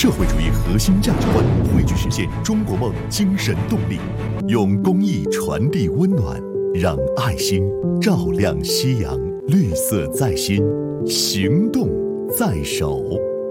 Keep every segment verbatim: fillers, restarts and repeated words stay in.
社会主义核心价值观，汇聚实现中国梦精神动力，用公益传递温暖，让爱心照亮夕阳。绿色在心，行动在手。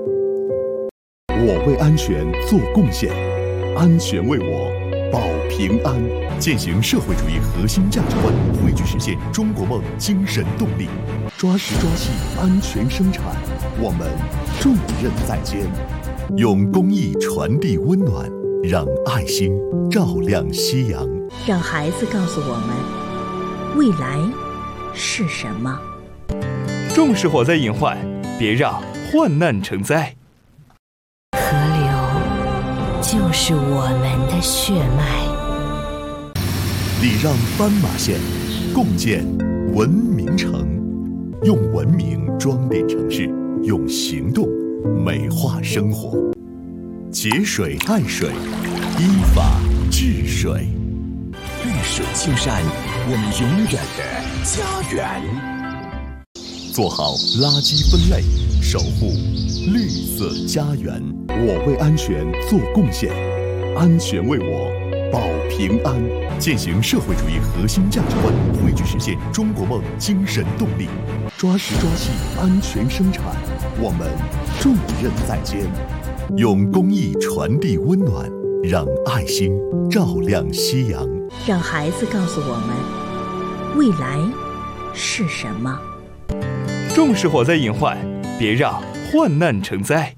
我为安全做贡献，安全为我保平安。践行社会主义核心价值观，汇聚实现中国梦精神动力，抓实抓细安全生产，我们重任在肩。用公益传递温暖，让爱心照亮夕阳。 让孩子告诉我们，未来是什么？ 重视火灾隐患，别让患难成灾。 河流就是我们的血脉。 礼让斑马线，共建文明城。用文明装点城市，用行动美化生活。节水爱水，依法治水。 绿水青山，我们永远的家园。 做好垃圾分类，守护绿色家园。我为安全做贡献，安全为我保平安。践行社会主义核心价值观，汇聚实现中国梦精神动力，抓实抓细安全生产，我们重任在肩。用公益传递温暖，让爱心照亮夕阳。 让孩子告诉我们，未来是什么？ 重视火灾隐患，别让患难成灾。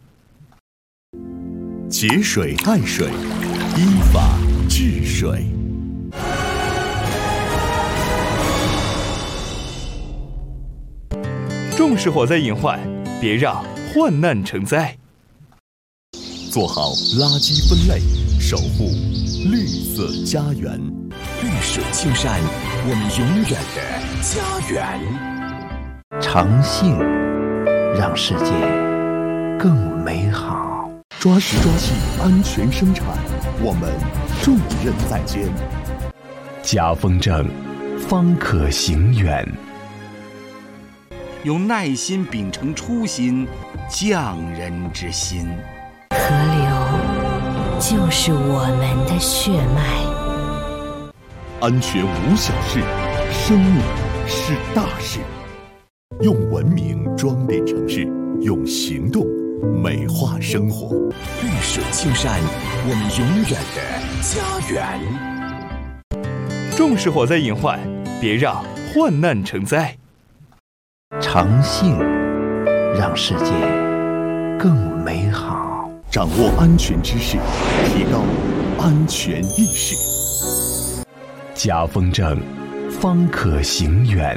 节水爱水，依法治水。 重视火灾隐患，别让患难成灾。 做好垃圾分类，守护绿色家园。 绿水青山，我们永远的家园。 诚信让世界更美好。 抓实抓细安全生产，我们重任在肩。 家风正，方可行远。 用耐心秉承初心，匠人之心。 河流就是我们的血脉。 安全无小事，生命是大事。用文明装点城市，用行动美化生活。 绿水青山，我们永远的家园。 重视火灾隐患，别让患难成灾。 诚信让世界更美好。 掌握安全知识，提高安全意识。 家风正，方可行远。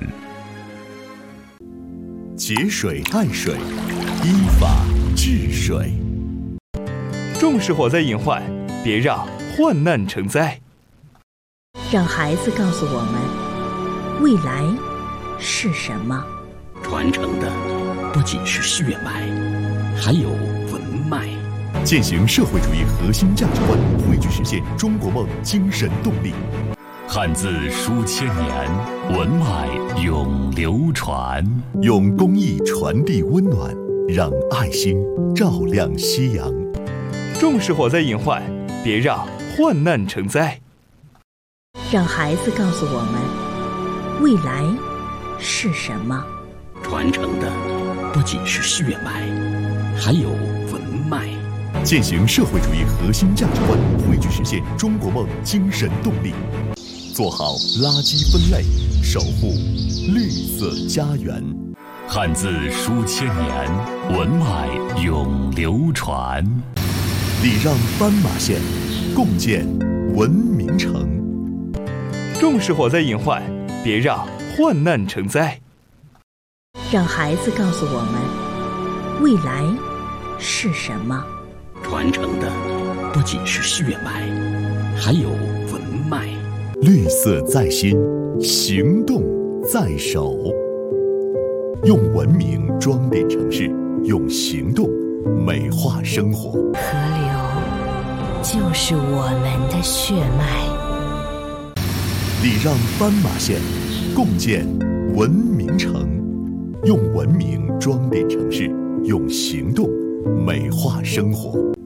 节水爱水，依法治水。 重视火灾隐患，别让患难成灾。 让孩子告诉我们，未来是什么？ 传承的不仅是血脉，还有文脉。 践行社会主义核心价值观，汇聚实现中国梦精神动力。 汉字书千年，文脉永流传。 用公益传递温暖，让爱心照亮夕阳。 重视火灾隐患，别让患难成灾。 让孩子告诉我们，未来是什么？ 传承的不仅是血脉，还有文脉。 践行社会主义核心价值观，汇聚实现中国梦精神动力。做好垃圾分类，守护绿色家园。 汉字书千年，文脉永流传。 礼让斑马线，共建文明城。 重视火灾隐患，别让患难成灾。 让孩子告诉我们，未来是什么？ 传承的不仅是血脉，还有文脉。 绿色在心，行动在手。用文明装点城市，用行动美化生活。 河流就是我们的血脉。 礼让斑马线，共建文明城。用文明装点城市，用行动美化生活。